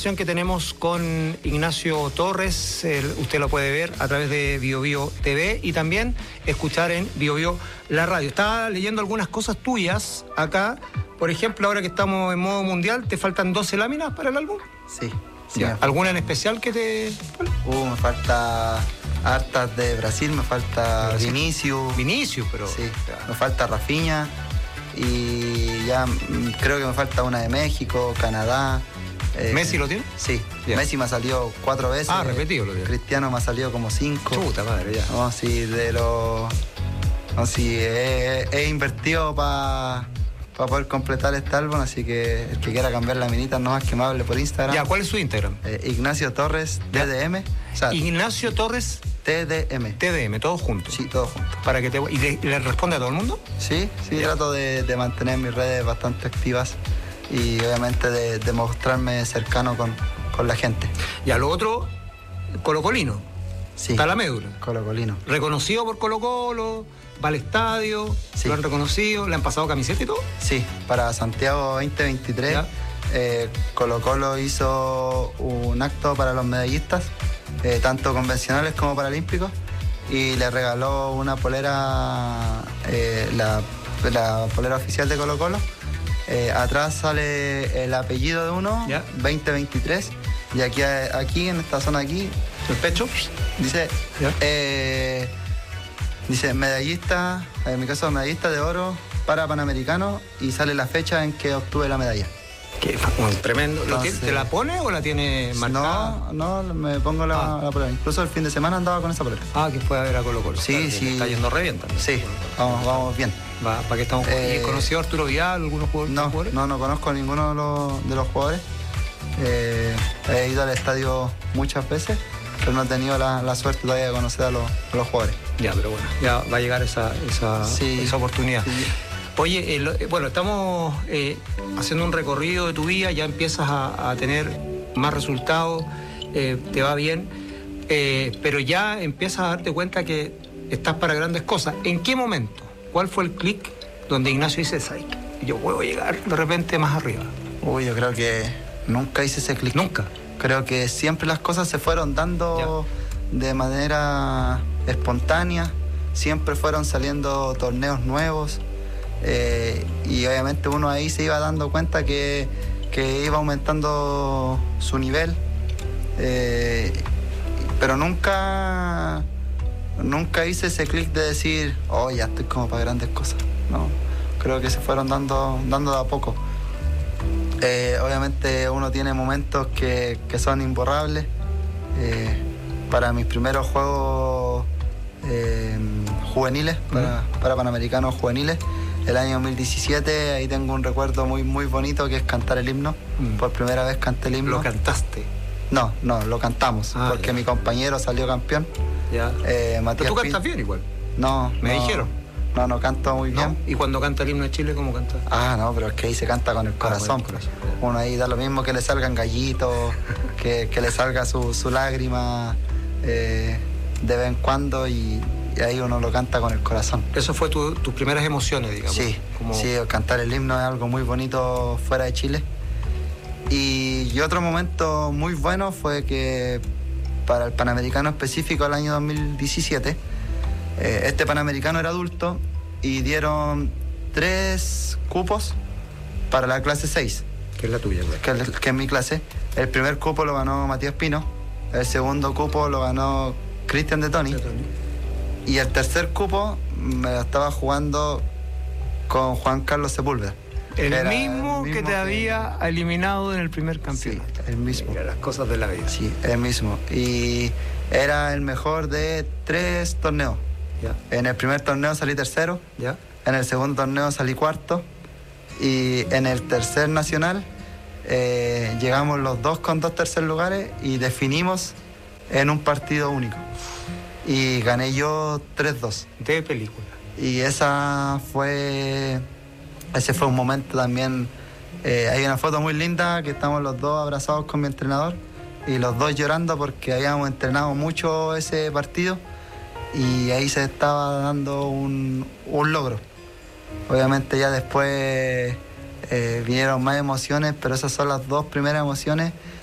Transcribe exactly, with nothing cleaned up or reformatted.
conversación que tenemos con Ignacio Torres. El, usted lo puede ver a través de BioBio T V y también escuchar en BioBio la radio. Estaba leyendo algunas cosas tuyas acá. Por ejemplo, ahora que estamos en modo mundial, ¿te faltan doce láminas para el álbum? Sí. sí Ya. ¿Alguna en especial que te...? Uh, me falta hartas de Brasil, me falta Brasil. Vinicius. Vinicius, pero... Sí, ya. me falta Rafinha. Y ya mm, creo que me falta una de México, Canadá. Eh, ¿Messi lo tiene? Sí, Ya. Messi me ha salido cuatro veces. Ah, repetido lo tiene. Cristiano me ha salido como cinco. Chuta madre, ya. No, sí, de los... No, sí, he, he invertido para pa poder completar este álbum, así que el que quiera cambiar la minita nomás que me hable por Instagram. Ya, ¿cuál es su Instagram? Eh, Ignacio Torres, Ya. T D M. O sea, Ignacio Torres, T D M. T D M, todos juntos. Sí, todo junto. Para que te... ¿Y le, le responde a todo el mundo? Sí, sí, Ya. trato de, de mantener mis redes bastante activas y obviamente de, de mostrarme cercano con, con la gente. Y a lo otro, colocolino. Sí. Está la médula. Colocolino. Reconocido por Colo Colo, va al estadio, Sí. lo han reconocido, le han pasado camiseta y todo. Sí, para Santiago veinte veintitrés, Ya. eh, Colo Colo hizo un acto para los medallistas, eh, tanto convencionales como paralímpicos, y le regaló una polera, eh, la, la polera oficial de Colo Colo. Eh, atrás sale el apellido de uno, Ya. veinte veintitrés, y aquí, aquí en esta zona aquí, El pecho. dice, Ya. eh, dice medallista, en mi caso medallista de oro para Panamericano, y sale la fecha en que obtuve la medalla. Qué bueno, tremendo. ¿Lo Entonces- tiene- ¿Te la pone o la tiene marcada? No, no, me pongo la, Ah. la polera. Incluso el fin de semana andaba con esa polera. Ah, que fue a ver a Colo Colo. Sí, Claro, que sí. le está yendo re bien también. Sí, vamos, vamos bien. Va, ¿para qué estamos? Eh, ¿Y conoció a Arturo Vidal, algunos jugadores? No, jugadores? no, no conozco a ninguno de los, de los jugadores. Eh, he ido al estadio muchas veces, pero no he tenido la, la suerte todavía de conocer a los, a los jugadores. Ya, pero bueno, ya va a llegar esa, esa, Sí. esa oportunidad. Sí. Oye, eh, bueno, estamos eh, haciendo un recorrido de tu vida, ya empiezas a, a tener más resultados, eh, te va bien, eh, pero ya empiezas a darte cuenta que estás para grandes cosas. ¿En qué momento? ¿Cuál fue el clic donde Ignacio dice, "Ay, yo puedo llegar de repente más arriba"? Uy, yo creo que nunca hice ese clic. Nunca. Creo que siempre las cosas se fueron dando de manera espontánea, siempre fueron saliendo torneos nuevos, eh, y obviamente uno ahí se iba dando cuenta que, que iba aumentando su nivel, eh, pero nunca, nunca hice ese clic de decir, oh, ya estoy como para grandes cosas. No, creo que se fueron dando, dando de a poco. Eh, obviamente uno tiene momentos que, que son imborrables. Eh, para mis primeros juegos eh, juveniles, para, para Panamericanos juveniles, el año dos mil diecisiete, ahí tengo un recuerdo muy, muy bonito que es cantar el himno. Mm. Por primera vez canté el himno. Lo cantaste. No, no, lo cantamos, Ah, porque ya. mi compañero salió campeón. Ya. Eh, Pero Matías tú Pin- cantas bien igual. No, Me no, dijeron. No, no canto muy ¿No? bien. ¿Y cuando canta el himno de Chile, cómo canta? Ah, no, pero es que ahí se canta con el corazón. con el corazón. Uno ahí da lo mismo que le salgan gallitos, que, que le salga su, su lágrima eh, de vez en cuando, y, y ahí uno lo canta con el corazón. Eso fue tu- tus primeras emociones, digamos. Sí, Como... sí, cantar el himno es algo muy bonito fuera de Chile. Y, y otro momento muy bueno fue que para el Panamericano específico del año dos mil diecisiete, eh, este Panamericano era adulto y dieron tres cupos para la clase seis, Que es la tuya, güey. que, es- que es mi clase. El primer cupo lo ganó Matías Pino, el segundo cupo lo ganó Cristian de Toni, y el tercer cupo me lo estaba jugando con Juan Carlos Sepúlveda. El que era mismo, el que te había eliminado en el primer Sí, campeonato. el mismo. Mira, las cosas de la vida. Sí, el mismo. Y era el mejor de tres torneos. Ya, En el primer torneo salí tercero, ya. en el segundo torneo salí cuarto, y en el tercer nacional eh, llegamos los dos con dos tercer lugares y definimos en un partido único. Y gané yo tres dos. De película. Y esa fue, ese fue un momento también. Eh, hay una foto muy linda que estamos los dos abrazados con mi entrenador y los dos llorando porque habíamos entrenado mucho ese partido y ahí se estaba dando un, un logro. Obviamente ya después eh, vinieron más emociones, pero esas son las dos primeras emociones